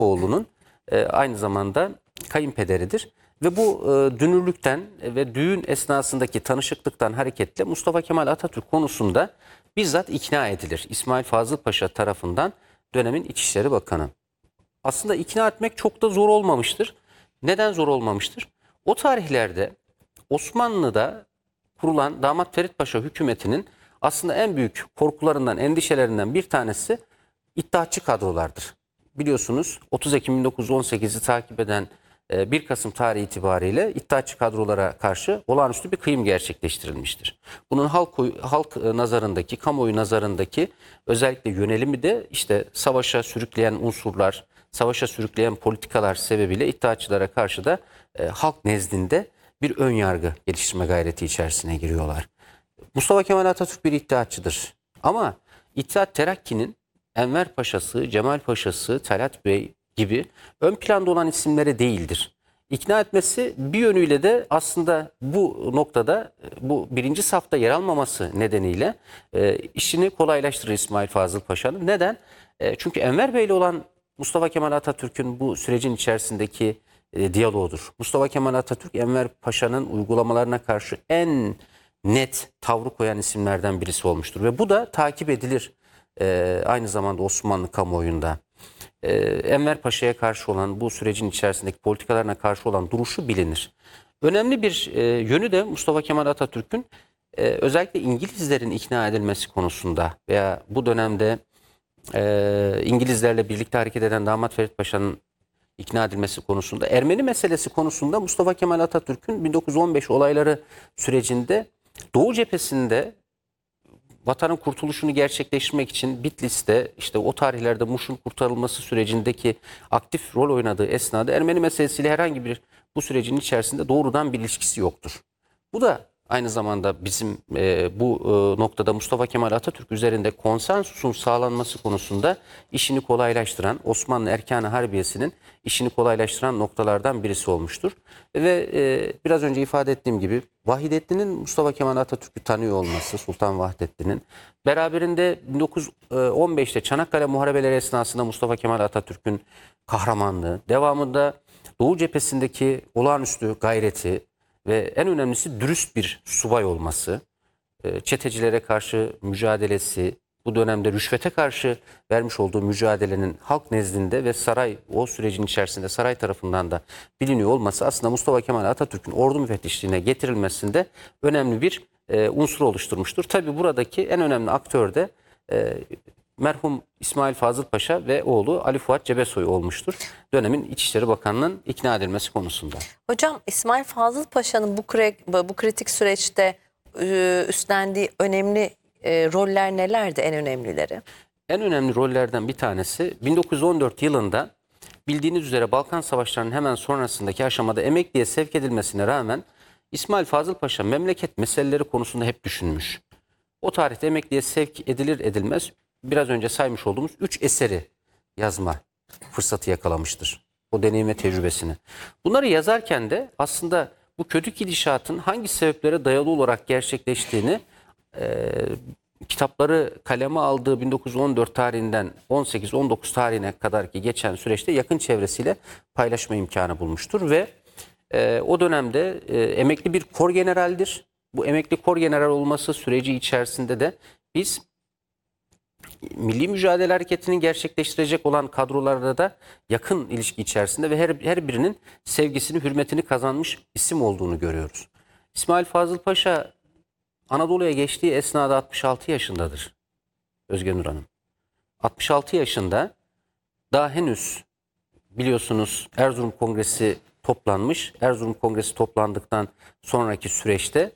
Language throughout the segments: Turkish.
Yusufçukoğlu'nun aynı zamanda kayınpederidir. Ve bu dünürlükten ve düğün esnasındaki tanışıklıktan hareketle Mustafa Kemal Atatürk konusunda bizzat ikna edilir. İsmail Fazıl Paşa tarafından, dönemin İçişleri Bakanı. Aslında ikna etmek çok da zor olmamıştır. Neden zor olmamıştır? O tarihlerde Osmanlı'da kurulan Damat Ferit Paşa hükümetinin aslında en büyük korkularından, endişelerinden bir tanesi İttihatçı kadrolardır. Biliyorsunuz 30 Ekim 1918'i takip eden 1 Kasım tarihi itibariyle İttihatçı kadrolara karşı olağanüstü bir kıyım gerçekleştirilmiştir. Bunun halk nazarındaki, kamuoyu nazarındaki özellikle yönelimi de işte savaşa sürükleyen unsurlar, savaşa sürükleyen politikalar sebebiyle İttihatçılara karşı da halk nezdinde bir ön yargı geliştirme gayreti içerisine giriyorlar. Mustafa Kemal Atatürk bir İttihatçıdır. Ama İttihat Terakki'nin Enver Paşa'sı, Cemal Paşa'sı, Talat Bey gibi ön planda olan isimlere değildir. İkna etmesi bir yönüyle de aslında bu noktada bu birinci safta yer almaması nedeniyle işini kolaylaştırır İsmail Fazıl Paşa'nın. Neden? Çünkü Enver Bey'le olan Mustafa Kemal Atatürk'ün bu sürecin içerisindeki diyaloğudur. Mustafa Kemal Atatürk Enver Paşa'nın uygulamalarına karşı en net tavrı koyan isimlerden birisi olmuştur. Ve bu da takip edilir aynı zamanda Osmanlı kamuoyunda. Enver Paşa'ya karşı olan bu sürecin içerisindeki politikalarına karşı olan duruşu bilinir. Önemli bir yönü de Mustafa Kemal Atatürk'ün özellikle İngilizlerin ikna edilmesi konusunda veya bu dönemde İngilizlerle birlikte hareket eden Damat Ferit Paşa'nın ikna edilmesi konusunda, Ermeni meselesi konusunda Mustafa Kemal Atatürk'ün 1915 olayları sürecinde Doğu cephesinde vatanın kurtuluşunu gerçekleştirmek için Bitlis'te işte o tarihlerde Muş'un kurtarılması sürecindeki aktif rol oynadığı esnada Ermeni meselesiyle herhangi bir bu sürecin içerisinde doğrudan bir ilişkisi yoktur. Bu da aynı zamanda bizim bu noktada Mustafa Kemal Atatürk üzerinde konsensusun sağlanması konusunda işini kolaylaştıran, Osmanlı Erkan-ı Harbiye'sinin işini kolaylaştıran noktalardan birisi olmuştur. Ve biraz önce ifade ettiğim gibi Vahidettin'in Mustafa Kemal Atatürk'ü tanıyor olması, Sultan Vahdettin'in beraberinde 1915'te Çanakkale Muharebeleri esnasında Mustafa Kemal Atatürk'ün kahramanlığı, devamında Doğu cephesindeki olağanüstü gayreti ve en önemlisi dürüst bir subay olması, çetecilere karşı mücadelesi, bu dönemde rüşvete karşı vermiş olduğu mücadelenin halk nezdinde ve saray, o sürecin içerisinde saray tarafından da biliniyor olması aslında Mustafa Kemal Atatürk'ün ordu müfettişliğine getirilmesinde önemli bir unsur oluşturmuştur. Tabi buradaki en önemli aktör de merhum İsmail Fazıl Paşa ve oğlu Ali Fuat Cebesoy olmuştur. Dönemin İçişleri Bakanı'nın ikna edilmesi konusunda. Hocam İsmail Fazıl Paşa'nın bu kritik süreçte üstlendiği önemli roller nelerdi, en önemlileri? En önemli rollerden bir tanesi 1914 yılında bildiğiniz üzere Balkan Savaşları'nın hemen sonrasındaki aşamada emekliye sevk edilmesine rağmen İsmail Fazıl Paşa memleket meseleleri konusunda hep düşünmüş. O tarihte emekliye sevk edilir edilmez biraz önce saymış olduğumuz 3 eseri yazma fırsatı yakalamıştır. O deneyim ve tecrübesini. Bunları yazarken de aslında bu kötü gidişatın hangi sebeplere dayalı olarak gerçekleştiğini kitapları kaleme aldığı 1914 tarihinden 18-19 tarihine kadar ki geçen süreçte yakın çevresiyle paylaşma imkanı bulmuştur ve o dönemde emekli bir kor generaldir. Bu emekli kor general olması süreci içerisinde de biz Milli Mücadele Hareketi'nin gerçekleştirecek olan kadrolarda da yakın ilişki içerisinde ve her birinin sevgisini, hürmetini kazanmış isim olduğunu görüyoruz. İsmail Fazıl Paşa Anadolu'ya geçtiği esnada 66 yaşındadır Özge Nur Hanım. 66 yaşında daha henüz biliyorsunuz Erzurum Kongresi toplanmış. Erzurum Kongresi toplandıktan sonraki süreçte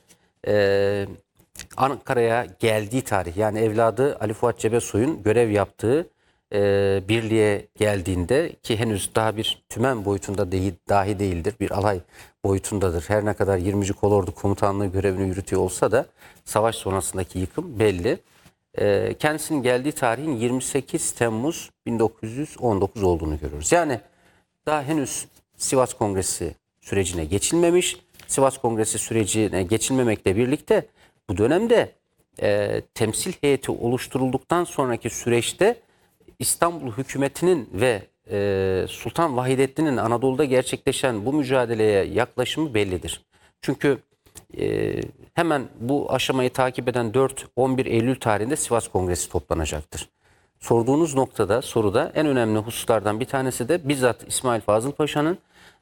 Ankara'ya geldiği tarih, yani evladı Ali Fuat Cebesoy'un görev yaptığı birliğe geldiğinde, ki henüz daha bir tümen boyutunda dahi değildir, bir alay boyutundadır. Her ne kadar 20. Kolordu Komutanlığı görevini yürütüyor olsa da savaş sonrasındaki yıkım belli. Kendisinin geldiği tarihin 28 Temmuz 1919 olduğunu görüyoruz. Yani daha henüz Sivas Kongresi sürecine geçilmemiş. Sivas Kongresi sürecine geçilmemekle birlikte bu dönemde temsil heyeti oluşturulduktan sonraki süreçte İstanbul hükümetinin ve Sultan Vahidettin'in Anadolu'da gerçekleşen bu mücadeleye yaklaşımı bellidir. Çünkü hemen bu aşamayı takip eden 4-11 Eylül tarihinde Sivas Kongresi toplanacaktır. Sorduğunuz soruda en önemli hususlardan bir tanesi de bizzat İsmail Fazıl Paşa'nın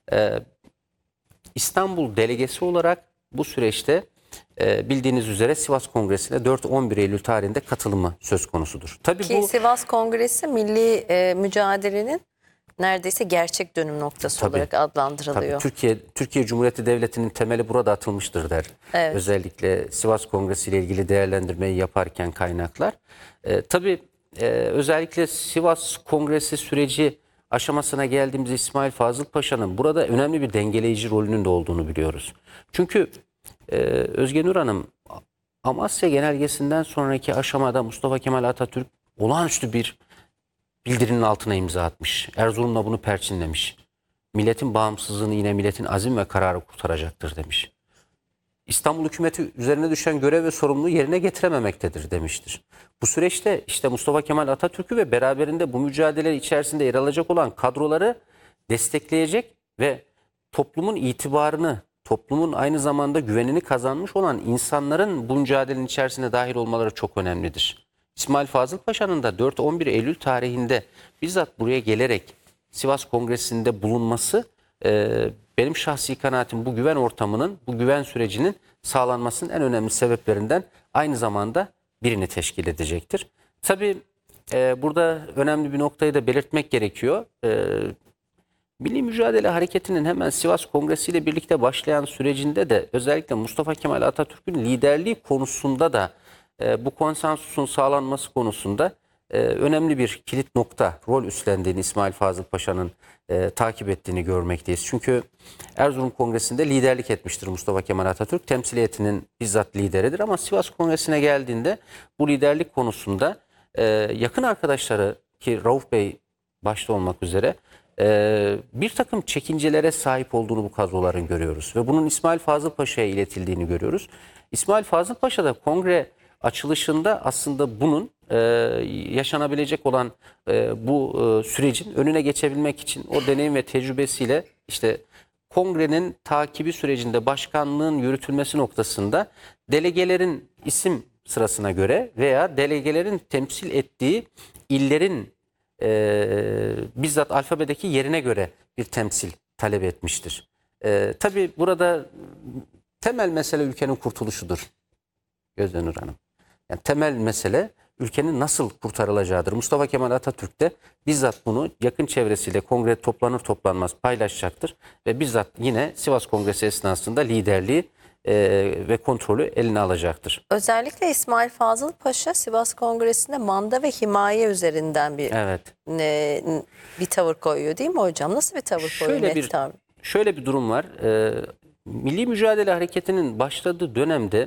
İstanbul delegesi olarak bu süreçte bildiğiniz üzere Sivas Kongresi'ne 4-11 Eylül tarihinde katılımı söz konusudur. Tabii Ki bu Sivas Kongresi milli mücadelenin neredeyse gerçek dönüm noktası Tabii. olarak adlandırılıyor. Türkiye Cumhuriyeti Devleti'nin temeli burada atılmıştır der. Evet. Özellikle Sivas Kongresi ile ilgili değerlendirmeyi yaparken kaynaklar. Tabii özellikle Sivas Kongresi süreci aşamasına geldiğimizde İsmail Fazıl Paşa'nın burada önemli bir dengeleyici rolünün de olduğunu biliyoruz. Çünkü Özge Nur Hanım, Amasya Genelgesi'nden sonraki aşamada Mustafa Kemal Atatürk olağanüstü bir bildirinin altına imza atmış. Erzurum'la bunu perçinlemiş. Milletin bağımsızlığını yine milletin azim ve kararı kurtaracaktır demiş. İstanbul hükümeti üzerine düşen görev ve sorumluluğu yerine getirememektedir demiştir. Bu süreçte işte Mustafa Kemal Atatürk'ü ve beraberinde bu mücadele içerisinde yer alacak olan kadroları destekleyecek ve toplumun itibarını, toplumun aynı zamanda güvenini kazanmış olan insanların bu mücadelenin içerisine dahil olmaları çok önemlidir. İsmail Fazıl Paşa'nın da 4-11 Eylül tarihinde bizzat buraya gelerek Sivas Kongresi'nde bulunması benim şahsi kanaatim bu güven ortamının, bu güven sürecinin sağlanmasının en önemli sebeplerinden aynı zamanda birini teşkil edecektir. Tabii burada önemli bir noktayı da belirtmek gerekiyor. Milli Mücadele Hareketi'nin hemen Sivas Kongresi ile birlikte başlayan sürecinde de özellikle Mustafa Kemal Atatürk'ün liderliği konusunda da bu konsensusun sağlanması konusunda önemli bir kilit nokta rol üstlendiğini İsmail Fazıl Paşa'nın takip ettiğini görmekteyiz. Çünkü Erzurum Kongresi'nde liderlik etmiştir Mustafa Kemal Atatürk. Temsiliyetinin bizzat lideridir ama Sivas Kongresi'ne geldiğinde bu liderlik konusunda yakın arkadaşları ki Rauf Bey başta olmak üzere bir takım çekincelere sahip olduğunu bu kadroların görüyoruz. Ve bunun İsmail Fazıl Paşa'ya iletildiğini görüyoruz. İsmail Fazıl Paşa da kongre açılışında aslında bunun yaşanabilecek olan bu sürecin önüne geçebilmek için o deneyim ve tecrübesiyle işte kongrenin takibi sürecinde başkanlığın yürütülmesi noktasında delegelerin isim sırasına göre veya delegelerin temsil ettiği illerin bizzat alfabedeki yerine göre bir temsil talep etmiştir. Tabii burada temel mesele ülkenin kurtuluşudur Gözde Nur Hanım. Yani temel mesele ülkenin nasıl kurtarılacağıdır. Mustafa Kemal Atatürk de bizzat bunu yakın çevresiyle kongre toplanır toplanmaz paylaşacaktır. Ve bizzat yine Sivas Kongresi esnasında liderliği ve kontrolü eline alacaktır. Özellikle İsmail Fazıl Paşa Sivas Kongresi'nde manda ve himaye üzerinden Evet. bir tavır koyuyor değil mi hocam? Nasıl bir tavır koyuyor? Şöyle bir durum var. Milli Mücadele Hareketi'nin başladığı dönemde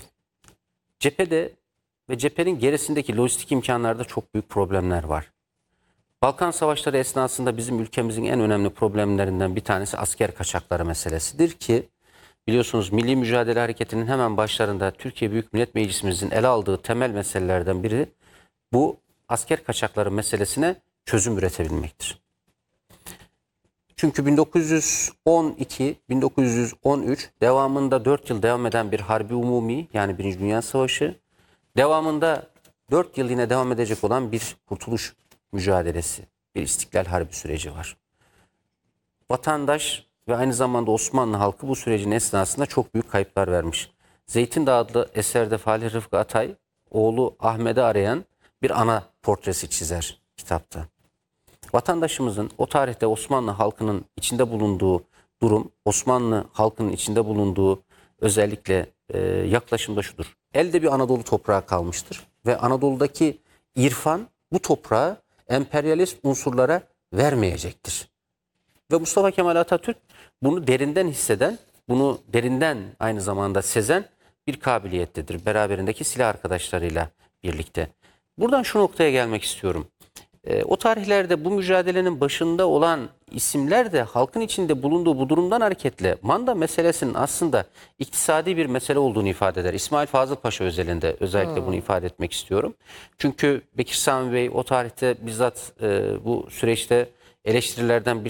cephede ve cephenin gerisindeki lojistik imkanlarda çok büyük problemler var. Balkan Savaşları esnasında bizim ülkemizin en önemli problemlerinden bir tanesi asker kaçakları meselesidir ki biliyorsunuz Milli Mücadele Hareketi'nin hemen başlarında Türkiye Büyük Millet Meclisimizin ele aldığı temel meselelerden biri bu asker kaçakları meselesine çözüm üretebilmektir. Çünkü 1912-1913 devamında 4 yıl devam eden bir harbi umumi yani Birinci Dünya Savaşı, devamında 4 yıl yine devam edecek olan bir kurtuluş mücadelesi, bir İstiklal Harbi süreci var. Vatandaş ve aynı zamanda Osmanlı halkı bu sürecin esnasında çok büyük kayıplar vermiş. Zeytindağ adlı eserde Falih Rıfkı Atay, oğlu Ahmet'i arayan bir ana portresi çizer kitapta. Vatandaşımızın o tarihte Osmanlı halkının içinde bulunduğu durum, Osmanlı halkının içinde bulunduğu özellikle yaklaşımda şudur. Elde bir Anadolu toprağı kalmıştır ve Anadolu'daki irfan bu toprağı emperyalist unsurlara vermeyecektir. Ve Mustafa Kemal Atatürk bunu derinden hisseden, bunu derinden aynı zamanda sezen bir kabiliyettedir. Beraberindeki silah arkadaşlarıyla birlikte. Buradan şu noktaya gelmek istiyorum. O tarihlerde bu mücadelenin başında olan isimler de halkın içinde bulunduğu bu durumdan hareketle manda meselesinin aslında iktisadi bir mesele olduğunu ifade eder. İsmail Fazıl Paşa özelinde özellikle bunu ifade etmek istiyorum. Çünkü Bekir Sami Bey o tarihte bizzat bu süreçte eleştirilerden bir